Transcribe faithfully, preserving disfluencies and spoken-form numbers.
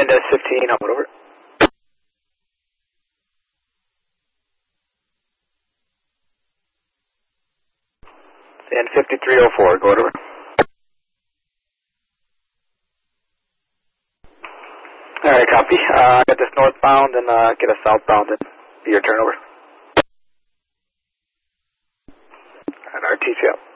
And S fifteen, I'll put over. And fifty-three oh four, go over. Alright, copy. Uh, get this northbound and uh, get a southbound and be your turnover. And R T C out.